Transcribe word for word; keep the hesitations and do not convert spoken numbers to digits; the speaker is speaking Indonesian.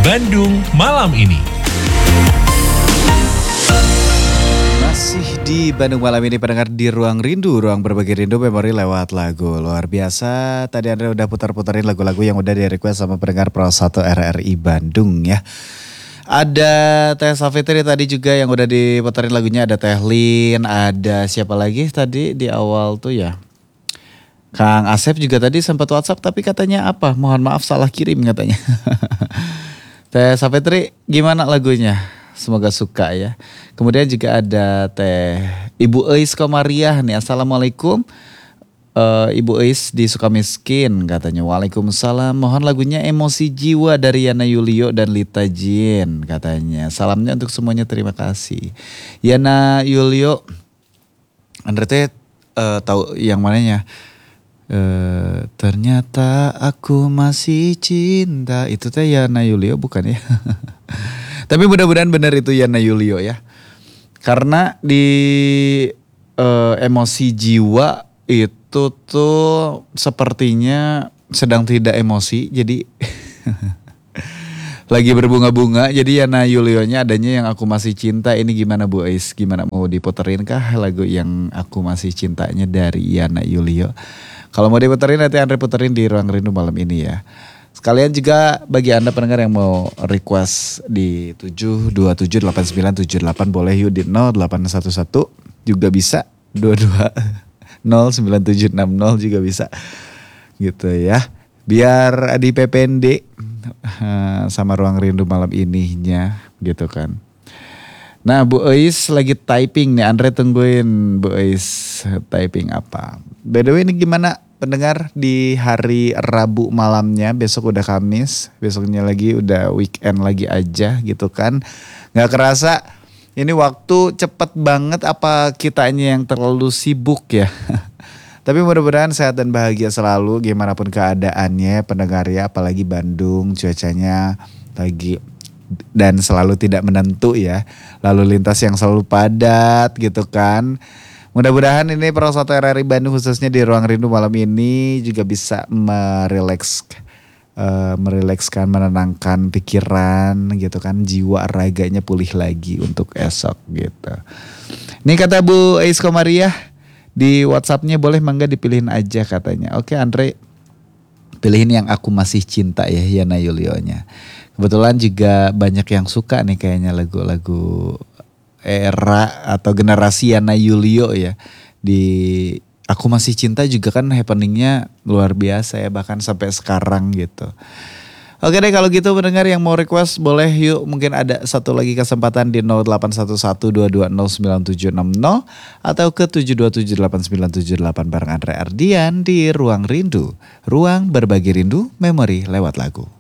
Bandung malam ini. Masih di Bandung malam ini pendengar di Ruang Rindu, ruang berbagi rindu memori lewat lagu. Luar biasa, tadi Andre udah putar-putarin lagu-lagu yang udah di request sama pendengar Pro satu R R I Bandung ya. Ada Teh Safitri tadi juga yang udah diputarin lagunya, ada Teh Lin, ada siapa lagi tadi di awal tuh ya. Kang Asep juga tadi sempat WhatsApp tapi katanya apa? Mohon maaf salah kirim katanya. Teh Safitri gimana lagunya? Semoga suka ya. Kemudian juga ada Teh Ibu Eis Komariah nih. Assalamualaikum. Uh, Ibu Eis di Sukamiskin katanya. Waalaikumsalam. Mohon lagunya Emosi Jiwa dari Yana Yulio dan Lita Jin katanya. Salamnya untuk semuanya, terima kasih. Yana Yulio, Andre teh uh, tahu yang mananya? Uh, ternyata aku masih cinta. Itu teh Yana Yulio bukan ya? Tapi mudah-mudahan benar itu Yana Yulio ya. Karena di uh, Emosi Jiwa itu tuh sepertinya sedang tidak emosi. Jadi lagi berbunga-bunga. Jadi Yana Yulionya adanya yang Aku Masih Cinta. Ini gimana Bu Ais? Gimana, mau diputerin kah lagu yang Aku Masih Cintanya dari Yana Yulio? Kalau mau diputerin nanti Andre puterin di Ruang Rindu malam ini ya. Sekalian juga bagi Anda pendengar yang mau request di tujuh dua tujuh delapan sembilan tujuh delapan boleh yuk di nol delapan satu satu juga bisa, dua dua nol sembilan tujuh enam nol juga bisa gitu ya. Biar di P P N D sama Ruang Rindu malam ininya gitu kan. Nah Bu Eis lagi typing nih, Andre tungguin Bu Eis typing apa. By the way ini gimana pendengar di hari Rabu malamnya, besok udah Kamis, besoknya lagi udah weekend lagi aja gitu kan. Gak kerasa ini waktu cepet banget, apa kitanya yang terlalu sibuk ya. Tapi mudah-mudahan sehat dan bahagia selalu gimana pun keadaannya pendengar ya. Apalagi Bandung cuacanya lagi dan selalu tidak menentu ya. Lalu lintas yang selalu padat gitu kan. Mudah-mudahan ini Pro satu R R I Bandung khususnya di Ruang Rindu malam ini juga bisa merileks, uh, merilekskan, menenangkan pikiran gitu kan. Jiwa raganya pulih lagi untuk esok gitu. Ini kata Bu Eis Komariah di WhatsAppnya, boleh mangga dipilihin aja katanya. Oke Andre, pilihin yang Aku Masih Cinta ya, Yana Yulionya. Kebetulan juga banyak yang suka nih kayaknya lagu-lagu era atau generasi Yana Yulio ya. Di Aku Masih Cinta juga kan happeningnya luar biasa ya, bahkan sampai sekarang gitu. Oke deh kalau gitu pendengar yang mau request boleh yuk, mungkin ada satu lagi kesempatan di nol delapan satu satu dua dua nol sembilan tujuh enam nol atau ke tujuh dua tujuh delapan sembilan tujuh delapan bareng Andre Ardian di Ruang Rindu, ruang berbagi rindu memori lewat lagu.